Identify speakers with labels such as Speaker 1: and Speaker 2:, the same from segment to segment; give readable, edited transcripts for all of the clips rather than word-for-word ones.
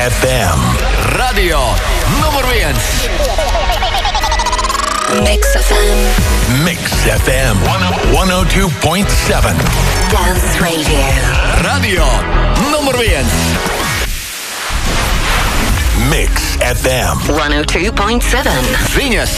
Speaker 1: FM. Radio numur 1.
Speaker 2: Mix FM.
Speaker 1: Mix FM 102.7.
Speaker 2: Dance Radio.
Speaker 1: Radio numur 1. Mix FM
Speaker 2: 102.7.
Speaker 1: Ziņas.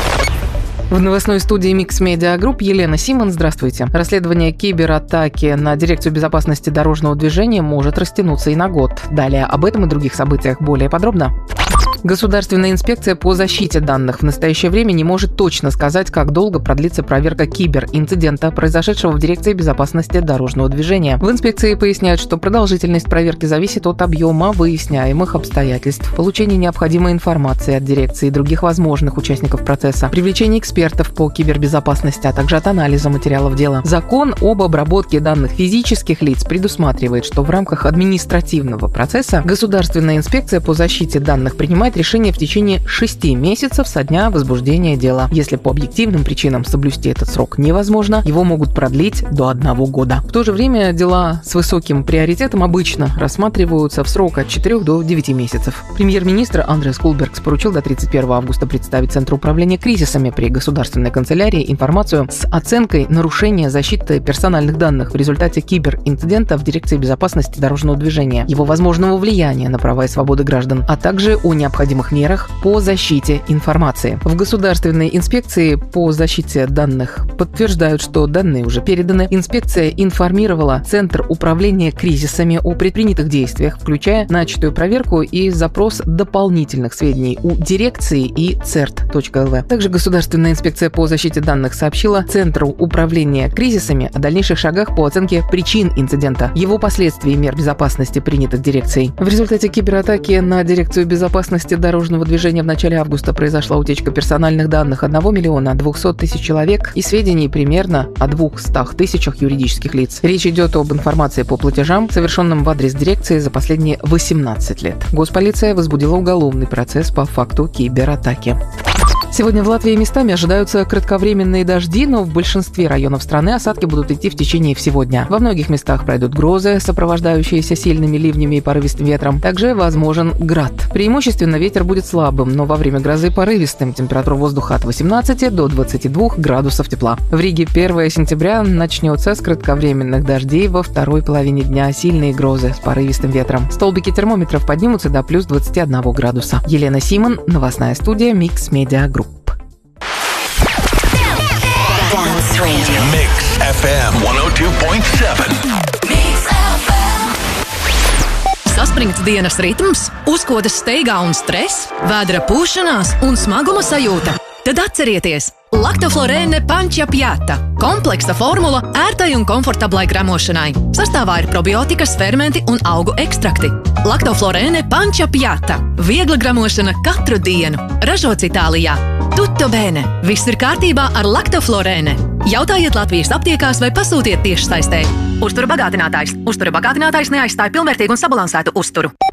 Speaker 3: В новостной студии Mix Media Group Елена Симон. Здравствуйте. Расследование кибератаки на Дирекцию безопасности дорожного движения может растянуться и на год. Далее об этом и других событиях более подробно. Государственная инспекция по защите данных в настоящее время не может точно сказать, как долго продлится проверка киберинцидента, произошедшего в Дирекции безопасности дорожного движения. В инспекции поясняют, что продолжительность проверки зависит от объема выясняемых обстоятельств, получения необходимой информации от дирекции и других возможных участников процесса, привлечения экспертов по кибербезопасности, а также от анализа материалов дела. Закон об обработке данных физических лиц предусматривает, что в рамках административного процесса Государственная инспекция по защите данных принимает решение в течение 6 месяцев со дня возбуждения дела. Если по объективным причинам соблюсти этот срок невозможно, его могут продлить до 1 года. В то же время дела с высоким приоритетом обычно рассматриваются в срок от 4 до 9 месяцев. Премьер-министр Андреас Кулбергс поручил до 31 августа представить Центру управления кризисами при Государственной канцелярии информацию с оценкой нарушения защиты персональных данных в результате киберинцидента в Дирекции безопасности дорожного движения, его возможного влияния на права и свободы граждан, а также о необходимых мерах по защите информации. В Государственной инспекции по защите данных подтверждают, что данные уже переданы. Инспекция информировала Центр управления кризисами о предпринятых действиях, включая начатую проверку и запрос дополнительных сведений у дирекции и CERT.lv. Также Государственная инспекция по защите данных сообщила Центру управления кризисами о дальнейших шагах по оценке причин инцидента, его последствий и мер безопасности, принятых дирекцией. В результате кибератаки на Дирекцию безопасности дорожного движения в начале августа произошла утечка персональных данных 1 200 000 человек и сведений примерно о 200 000 юридических лиц. Речь идет об информации по платежам, совершенным в адрес дирекции за последние 18 лет. Госполиция возбудила уголовный процесс по факту кибератаки. Сегодня в Латвии местами ожидаются кратковременные дожди, но в большинстве районов страны осадки будут идти в течение всего дня. Во многих местах пройдут грозы, сопровождающиеся сильными ливнями и порывистым ветром. Также возможен град. Преимущественно ветер будет слабым, но во время грозы порывистым. Температура воздуха от 18 до 22 градусов тепла. В Риге 1 сентября начнется с кратковременных дождей, во второй половине дня сильные грозы с порывистым ветром. Столбики термометров поднимутся до плюс 21 градуса. Елена Симон, новостная студия Mix Media Group.
Speaker 1: Mix FM 102.7.
Speaker 4: Saspringts dienas ritms, uzkodas steigā un stress, vēdera pūšanās un smaguma sajūta. Tad atcerieties! Lactoflorēne Pančia Pjata – kompleksa formula ērtai un komfortablai gramošanai. Sastāvā ir probiotikas, fermenti un augu ekstrakti. Lactoflorēne Pančia Pjata – viegla gramošana katru dienu. Ražots Itālijā. Tutto bene! Viss ir kārtībā ar Lactoflorēne. Jautājiet Latvijas aptiekās vai pasūtiet tiešsaistē. Uzturu bagātinātājs. Uzturu bagātinātājs neaizstāja pilnvērtīgu un sabalansētu uzturu.